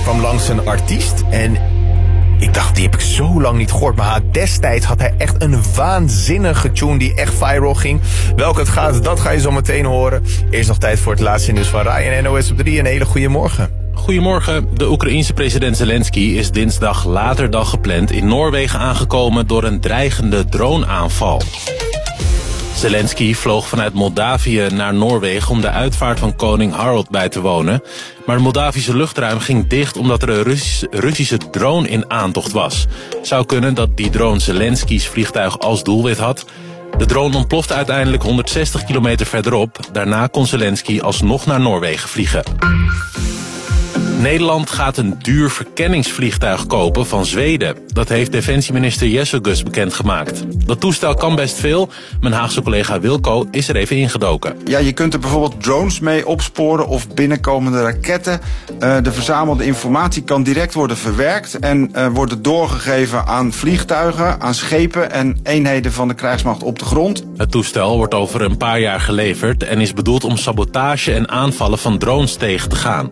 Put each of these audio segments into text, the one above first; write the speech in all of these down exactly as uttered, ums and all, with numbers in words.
kwam langs een artiest en ik dacht, die heb ik zo lang niet gehoord. Maar destijds had hij echt een waanzinnige tune die echt viral ging. Welke het gaat, dat ga je zo meteen horen. Eerst nog tijd voor het laatste nieuws van Ryan en N O S op drie. Een hele goede morgen. Goedemorgen. De Oekraïense president Zelensky is dinsdag later dan gepland in Noorwegen aangekomen door een dreigende droneaanval. Zelensky vloog vanuit Moldavië naar Noorwegen om de uitvaart van koning Harald bij te wonen. Maar het Moldavische luchtruim ging dicht omdat er een Russische, Russische drone in aantocht was. Zou kunnen dat die drone Zelensky's vliegtuig als doelwit had. De drone ontplofte uiteindelijk honderdzestig kilometer verderop. Daarna kon Zelensky alsnog naar Noorwegen vliegen. Nederland gaat een duur verkenningsvliegtuig kopen van Zweden. Dat heeft defensieminister Jessegus bekendgemaakt. Dat toestel kan best veel. Mijn Haagse collega Wilco is er even ingedoken. Ja, je kunt er bijvoorbeeld drones mee opsporen of binnenkomende raketten. Uh, de verzamelde informatie kan direct worden verwerkt en uh, worden doorgegeven aan vliegtuigen, aan schepen en eenheden van de krijgsmacht op de grond. Het toestel wordt over een paar jaar geleverd en is bedoeld om sabotage en aanvallen van drones tegen te gaan.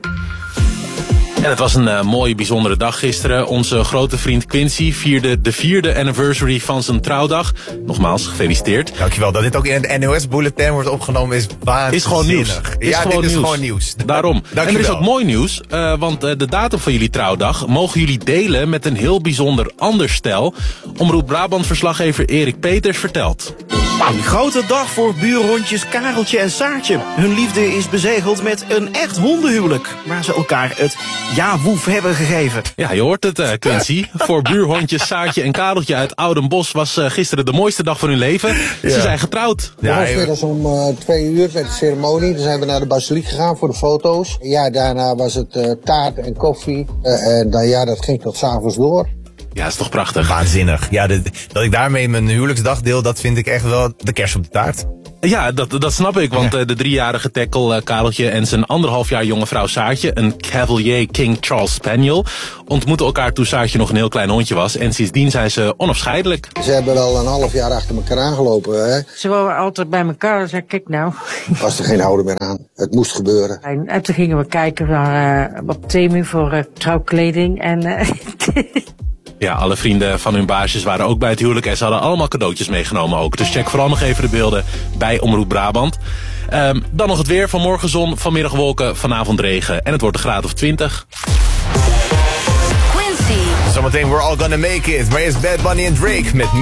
En het was een uh, mooie, bijzondere dag gisteren. Onze grote vriend Quincy vierde de vierde anniversary van zijn trouwdag. Nogmaals, gefeliciteerd. Dankjewel. Dat dit ook in het N O S-bulletin wordt opgenomen is waanzinnig. Is gewoon nieuws. Is ja, gewoon dit is nieuws. gewoon nieuws. Daarom. Dankjewel. En er is ook mooi nieuws, uh, want uh, de datum van jullie trouwdag mogen jullie delen met een heel bijzonder ander stel. Omroep Brabant-verslaggever Erik Peters vertelt. Een grote dag voor buurhondjes Kareltje en Saartje. Hun liefde is bezegeld met een echt hondenhuwelijk, waar ze elkaar het ja-woef hebben gegeven. Ja, je hoort het, uh, Quincy. Voor buurhondjes Saartje en Kareltje uit Oudenbosch was uh, gisteren de mooiste dag van hun leven. Ja. Ze zijn getrouwd. Ja, ongeveer was om uh, twee uur met de ceremonie. Dan zijn we naar de basiliek gegaan voor de foto's. Ja, daarna was het uh, taart en koffie. Uh, en uh, ja, dat ging tot 's avonds door. Ja, dat is toch prachtig. Waanzinnig. Ja, de, dat ik daarmee mijn huwelijksdag deel, dat vind ik echt wel de kers op de taart. Ja, dat, dat snap ik, want ja. uh, de driejarige tackle uh, Kareltje en zijn anderhalf jaar jonge vrouw Saartje, een Cavalier King Charles Spaniel, ontmoetten elkaar toen Saartje nog een heel klein hondje was. En sindsdien zijn ze onafscheidelijk. Ze hebben wel een half jaar achter elkaar aangelopen, hè? Ze waren altijd bij elkaar, zei kijk nou. Was er geen houden meer aan. Het moest gebeuren. En, en toen gingen we kijken naar, uh, op Temu voor uh, trouwkleding en... Uh, Ja, alle vrienden van hun baasjes waren ook bij het huwelijk en ze hadden allemaal cadeautjes meegenomen ook. Dus check vooral nog even de beelden bij Omroep Brabant. Um, dan nog het weer. Vanmorgen zon, vanmiddag wolken, vanavond regen en het wordt een graad of twintig. Quincy. Zometeen We're All Gonna Make It. Maar eerst Bad Bunny en Drake met